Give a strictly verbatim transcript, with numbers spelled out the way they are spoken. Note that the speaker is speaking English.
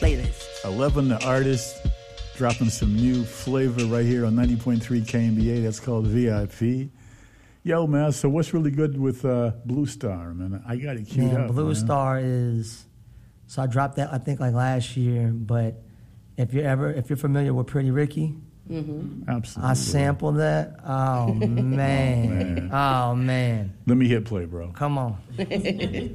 play this. eleven, the artist, dropping some new flavor right here on ninety point three K M B A. That's called V I P. Yo, man, so what's really good with uh, Blue Star, man? I got it queued Man, up. Blue man. Star is, so I dropped that, I think, like last year, but if you're ever, if you're familiar with Pretty Ricky, Mm-hmm. Absolutely. I sampled that. Oh, man. man. Oh, man. Let me hit play, bro. Come on.